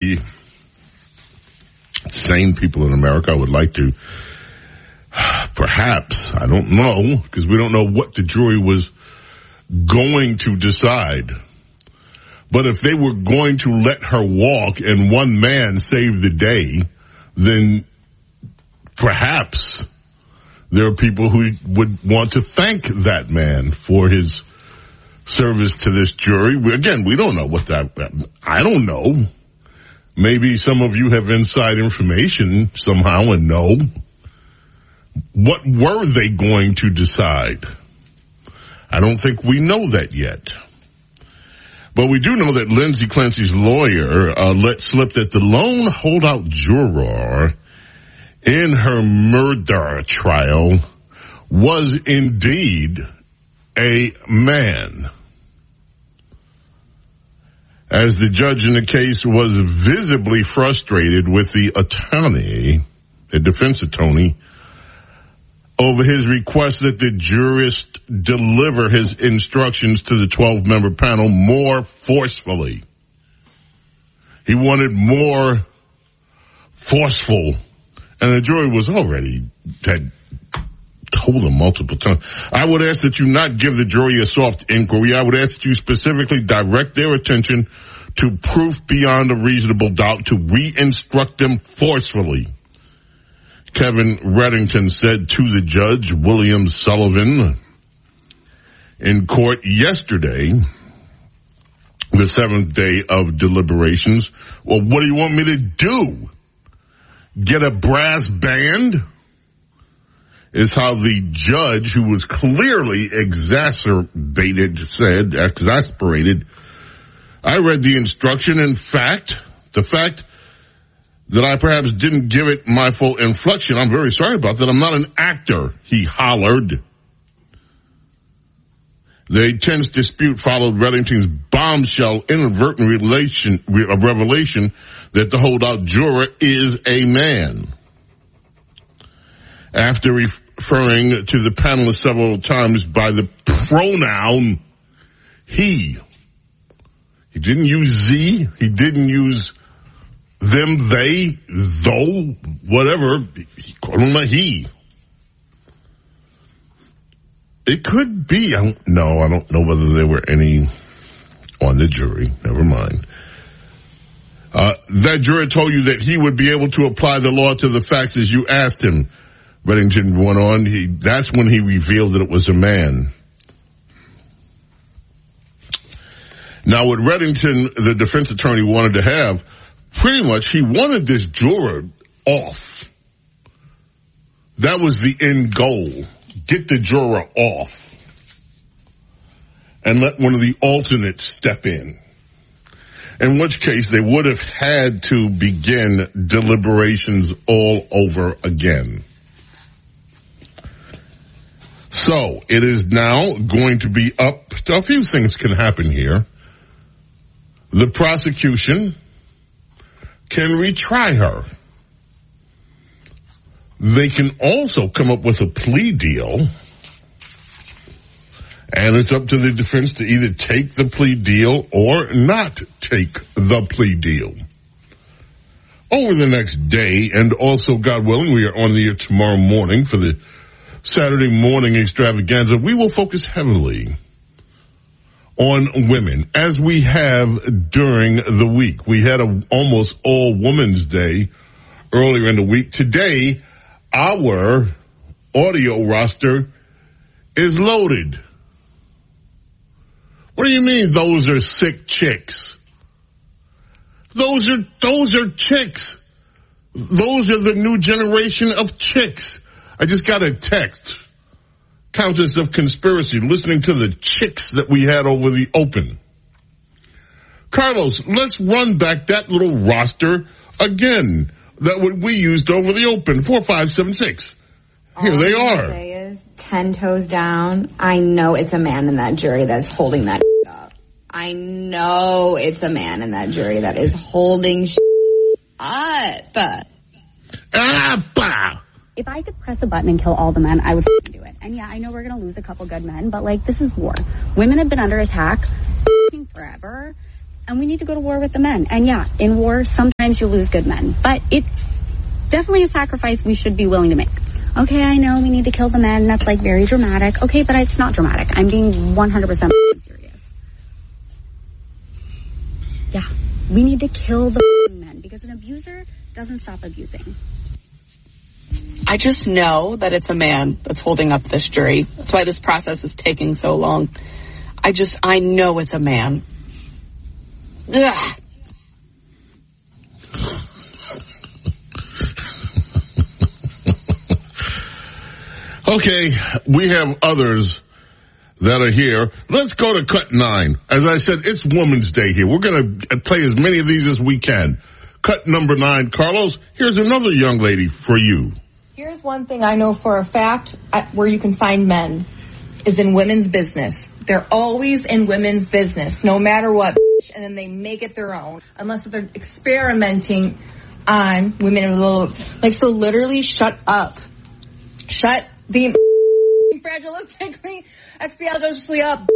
sane people in America would like to, perhaps, I don't know, because we don't know what the jury was going to decide. But if they were going to let her walk and one man save the day, then perhaps there are people who would want to thank that man for his service to this jury. Again, we don't know what I don't know. Maybe some of you have inside information somehow and know. What were they going to decide? I don't think we know that yet. But we do know that Lindsay Clancy's lawyer let slip that the lone holdout juror in her murder trial was indeed a man. As the judge in the case was visibly frustrated with the defense attorney, over his request that the jurist deliver his instructions to the 12-member panel more forcefully. He wanted more forceful, and the jury was already had told him multiple times. I would ask that you not give the jury a soft inquiry. I would ask that you specifically direct their attention to proof beyond a reasonable doubt, to re-instruct them forcefully. Kevin Reddington said to the judge, William Sullivan, in court yesterday, the seventh day of deliberations. Well, what do you want me to do? Get a brass band? Is how the judge, who was clearly exasperated, I read the instruction. In fact, the fact that I perhaps didn't give it my full inflection, I'm very sorry about that. I'm not an actor, he hollered. The tense dispute followed Reddington's bombshell inadvertent revelation that the holdout juror is a man. After referring to the panelists several times by the pronoun he. He didn't use Z. He didn't use them, they, though, whatever. He called him a he. It could be. I don't know whether there were any on the jury. Never mind. That juror told you that he would be able to apply the law to the facts as you asked him. Reddington went on. That's when he revealed that it was a man. Now, what Reddington, the defense attorney, wanted to have, pretty much he wanted this juror off. That was the end goal. Get the juror off. And let one of the alternates step in. In which case, they would have had to begin deliberations all over again. So, it is now going to be up. A few things can happen here. The prosecution can retry her. They can also come up with a plea deal. And it's up to the defense to either take the plea deal or not take the plea deal. Over the next day, and also, God willing, we are on the air tomorrow morning for the Saturday morning extravaganza. We will focus heavily on women, as we have during the week. We had almost all Women's Day earlier in the week. Today, our audio roster is loaded. What do you mean those are sick chicks? Those are chicks. Those are the new generation of chicks. I just got a text. Countess of Conspiracy, listening to the chicks that we had over the open. Carlos, let's run back that little roster again. That what we used over the open, 4576. Here they are. Say is 10 toes down. I know it's a man in that jury that's holding that up. I know it's a man in that jury that is holding up. If I could press a button and kill all the men, I would do it. And yeah, I know we're going to lose a couple good men, but like, this is war. Women have been under attack forever. And we need to go to war with the men. And yeah, in war, sometimes you lose good men. But it's definitely a sacrifice we should be willing to make. Okay, I know we need to kill the men. That's like very dramatic. Okay, but it's not dramatic. I'm being 100% serious. Yeah, we need to kill the men because an abuser doesn't stop abusing. I just know that it's a man that's holding up this jury. That's why this process is taking so long. I know it's a man. Ugh. Okay, we have others that are here. Let's go to cut 9. As I said, it's Women's Day here. We're going to play as many of these as we can. Cut number 9. Carlos, here's another young lady for you. Here's one thing I know for a fact where you can find men is in women's business. They're always in women's business, no matter what, and then they make it their own, unless they're experimenting on women. Like, so literally shut up. Shut the fragilistically, expialitously up.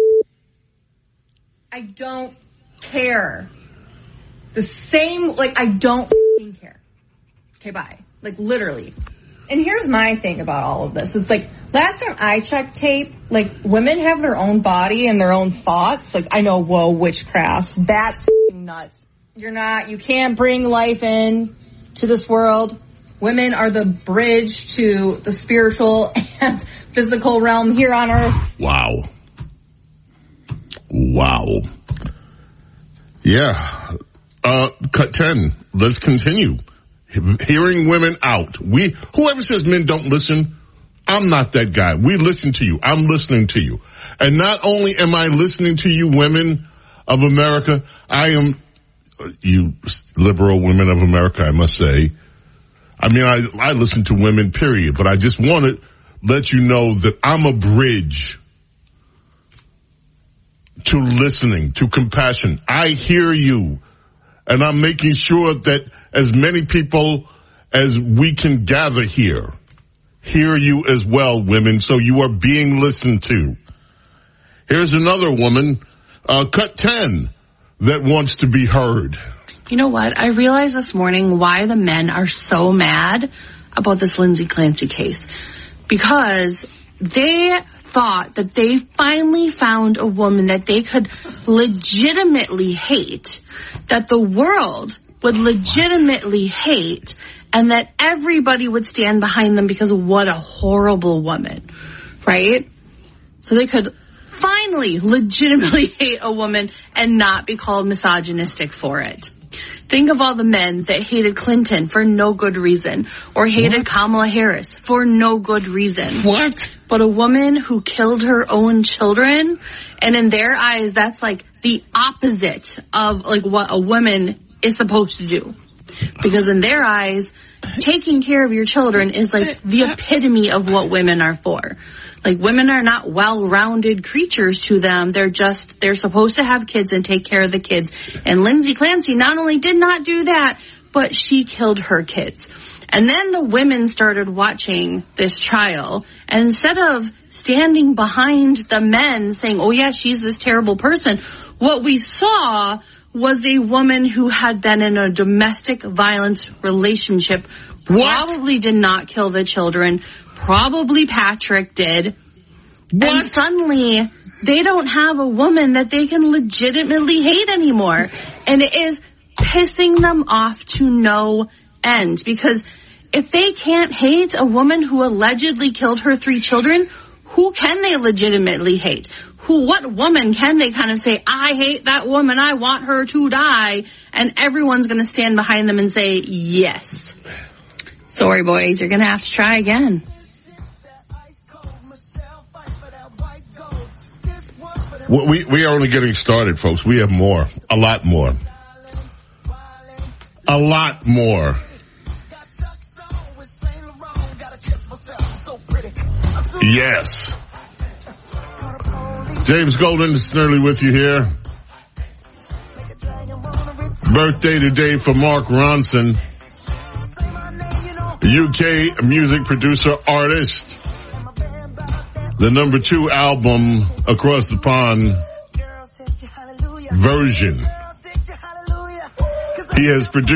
I don't care. The same, like, I don't care. Okay, bye. Like, literally. And here's my thing about all of this. It's like, last time I checked tape, like, women have their own body and their own thoughts. Like, I know, whoa, witchcraft. That's nuts. You can't bring life in to this world. Women are the bridge to the spiritual and physical realm here on earth. Wow. Yeah. Cut 10. Let's continue. Hearing women out. Whoever says men don't listen, I'm not that guy. We listen to you. I'm listening to you. And not only am I listening to you, women of America, I am, you liberal women of America, I must say. I mean, I listen to women, period, but I just want to let you know that I'm a bridge to listening, to compassion. I hear you, and I'm making sure that as many people as we can gather here hear you as well, women, so you are being listened to. Here's another woman, cut 10, that wants to be heard. You know what? I realized this morning why the men are so mad about this Lindsay Clancy case. Because they thought that they finally found a woman that they could legitimately hate, that the world would legitimately hate, and that everybody would stand behind them because what a horrible woman, right? So they could finally legitimately hate a woman and not be called misogynistic for it. Think of all the men that hated Clinton for no good reason, or hated Kamala Harris for no good reason. What? But a woman who killed her own children, and in their eyes, that's like the opposite of like what a woman is supposed to do. Because in their eyes, taking care of your children is like the epitome of what women are for. Like, women are not well-rounded creatures to them. They're supposed to have kids and take care of the kids. And Lindsay Clancy not only did not do that, but she killed her kids. And then the women started watching this trial, and instead of standing behind the men saying, oh yeah, she's this terrible person, what we saw was a woman who had been in a domestic violence relationship, probably did not kill the children, probably Patrick did. What? And suddenly, they don't have a woman that they can legitimately hate anymore. And it is pissing them off to no end. Because if they can't hate a woman who allegedly killed her 3 children, who can they legitimately hate? What woman can they kind of say, I hate that woman, I want her to die, and everyone's going to stand behind them and say, yes. Sorry, boys, you're going to have to try again. We are only getting started, folks. We have more. A lot more. A lot more. Yes. James Golden is Snurley with you here. Birthday today for Mark Ronson, UK music producer, artist. The number 2 album across the pond version He has produced